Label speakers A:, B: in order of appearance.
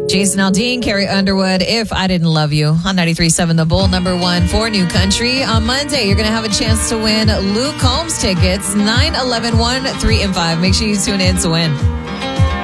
A: Jason Aldean, Carrie Underwood, If I Didn't Love You on 93.7 The Bull, number one for New Country. On Monday, you're going to have a chance to win Luke Combs tickets, 9, 11, 1, 3, and 5. Make sure you tune in to win.